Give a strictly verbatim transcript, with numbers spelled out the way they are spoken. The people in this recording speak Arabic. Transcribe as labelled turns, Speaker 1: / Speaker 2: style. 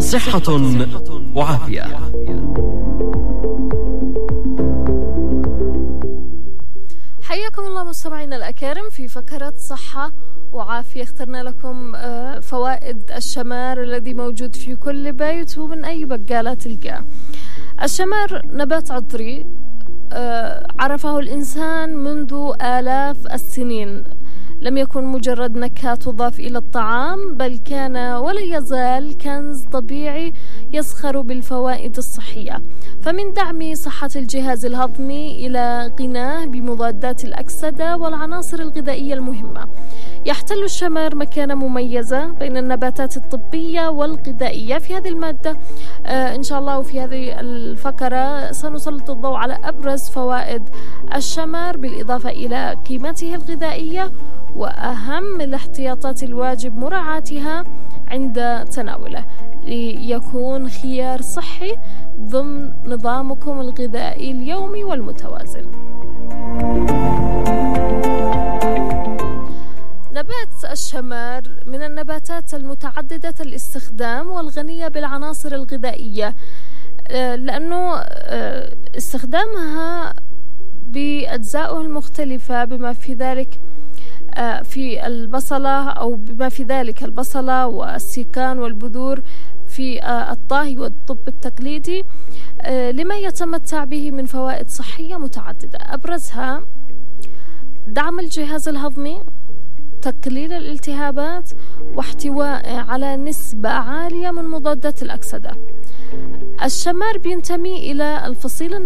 Speaker 1: صحة وعافية.
Speaker 2: حياكم الله مستمعينا الأكارم في فقرة صحة وعافية. اخترنا لكم فوائد الشمار الذي موجود في كل بيت ومن أي بقالة تلقاه. الشمار نبات عطري عرفه الإنسان منذ آلاف السنين، لم يكن مجرد نكهة تضاف إلى الطعام، بل كان ولا يزال كنز طبيعي يزخر بالفوائد الصحية، فمن دعم صحة الجهاز الهضمي إلى غناه بمضادات الأكسدة والعناصر الغذائية المهمة. يحتل الشمار مكانة مميزة بين النباتات الطبية والغذائية. في هذه المادة آه إن شاء الله وفي هذه الفقرة سنسلط الضوء على أبرز فوائد الشمار بالإضافة إلى قيمته الغذائية وأهم الاحتياطات الواجب مراعاتها عند تناوله ليكون خيار صحي ضمن نظامكم الغذائي اليومي والمتوازن. نبات الشمار من النباتات المتعددة الاستخدام والغنية بالعناصر الغذائية، لأنه استخدامها بأجزائه المختلفة بما في ذلك في البصلة أو بما في ذلك البصلة والسيكان والبذور في الطهي والطب التقليدي، لما يتمتع به من فوائد صحية متعددة. أبرزها دعم الجهاز الهضمي، تقليل الالتهابات، واحتواء على نسبة عالية من مضادات الأكسدة. الشمار بينتمي إلى الفصيلة